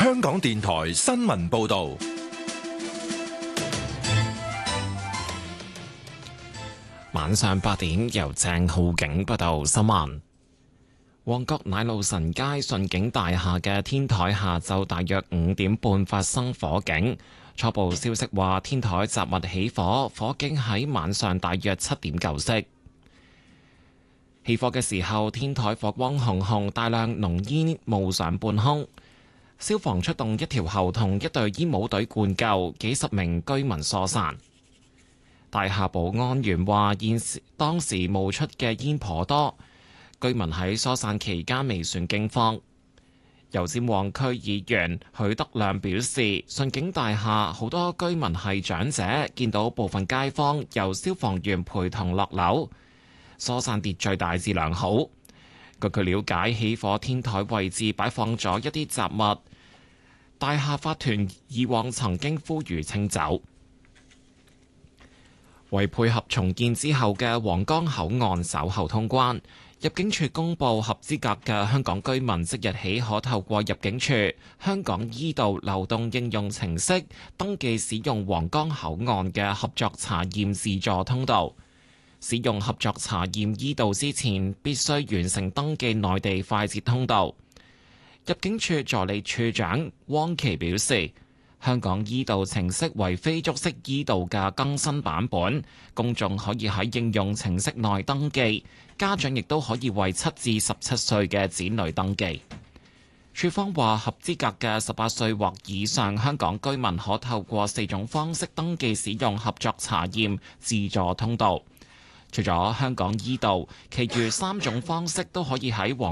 香港電台新聞報道。 晚上8點，由鄭浩景報道新聞。旺角奶路臣街順景大廈嘅天台下晝大約5點半發生火警。初步消息話，天台雜物起火，火警喺晚上大約7點救熄。起火嘅時候，天台火光熊熊，大量濃煙冒上半空。消防出動一條喉同一隊煙霧隊灌救，幾十名居民疏散。大廈保安員話，當時冒出嘅煙頗多，居民喺疏散期間未算驚慌。油尖旺區議員許德亮表示，順景大廈好多居民係長者，見到部分街坊由消防員陪同落樓，疏散秩序大致良好。據佢了解，起火天台位置擺放咗一啲雜物，大廈法團以往曾經呼籲清走。為配合重建之後嘅皇崗口岸稍後通關，入境處公布合資格嘅香港居民即日起可透過入境處香港依道流動應用程式登記使用皇崗口岸嘅合作查驗自助通道。使用合作查驗依道之前，必須完成登記內地快捷通道。入境處助理處長汪琪表示，香港依道程式為非觸式依道嘅更新版本，公眾可以喺應用程式內登記，家長亦都可以為7至17歲嘅子女登記。處方話，合資格嘅18歲或以上香港居民可透過4種方式登記使用合作查驗自助通道。除咗香港依道，其餘3種方式都可以喺